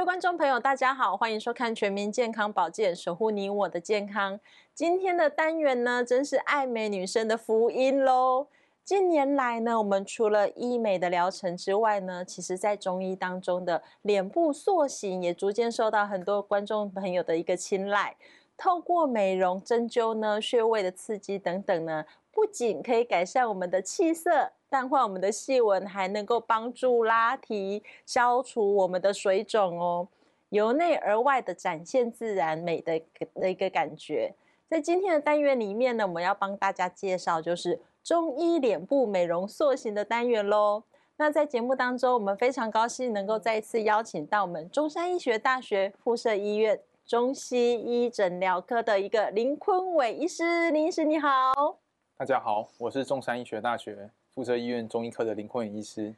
观众朋友，大家好，欢迎收看《全民健康保健，守护你我的健康》。今天的单元呢，真是爱美女生的福音咯。近年来呢，我们除了医美的疗程之外呢，其实在中医当中的脸部塑形也逐渐受到很多观众朋友的一个青睐。透过美容、针灸呢、穴位的刺激等等呢，不仅可以改善我们的气色，淡化我们的细纹，还能够帮助拉提，消除我们的水肿哦，由内而外的展现自然美的一个感觉。在今天的单元里面呢，我们要帮大家介绍就是中医脸部美容塑形的单元咯。那在节目当中，我们非常高兴能够再一次邀请到我们中山医学大学附设医院中西医诊疗科的一个林坤伟医师。林医师你好。 大家好，我是中山医学大学附设医院中医科的林坤伟医师。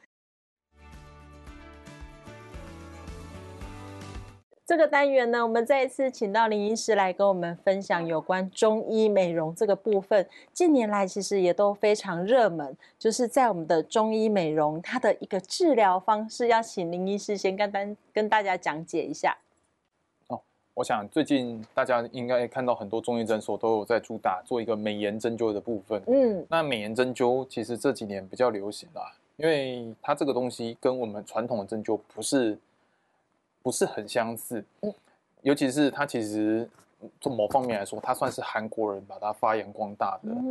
这个单元呢，我们再一次请到林医师来跟我们分享有关中医美容这个部分。近年来其实也都非常热门，就是在我们的中医美容它的一个治疗方式，要请林医师先跟大家讲解一下。 我想最近大家应该看到很多中医诊所都有在主打做一个美颜针灸的部分。那美颜针灸其实这几年比较流行啦，因为它这个东西跟我们传统的针灸不是很相似。尤其是它其实从某方面来说，它算是韩国人把它发扬光大的。